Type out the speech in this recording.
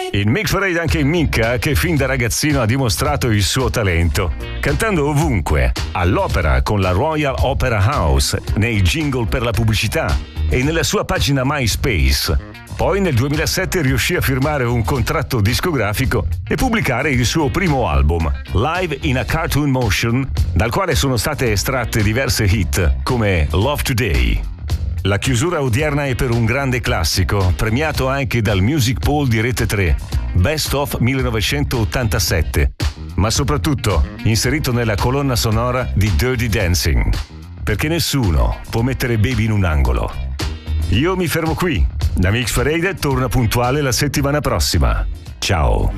In Mix Parade anche Micca, che fin da ragazzino ha dimostrato il suo talento, cantando ovunque, all'opera con la Royal Opera House, nei jingle per la pubblicità e nella sua pagina MySpace. Poi nel 2007 riuscì a firmare un contratto discografico e pubblicare il suo primo album, Live in a Cartoon Motion, dal quale sono state estratte diverse hit come Love Today. La chiusura odierna è per un grande classico, premiato anche dal Music Poll di Rete 3, Best of 1987, ma soprattutto inserito nella colonna sonora di Dirty Dancing, perché nessuno può mettere Baby in un angolo. Io mi fermo qui. La Mix Parade torna puntuale la settimana prossima. Ciao!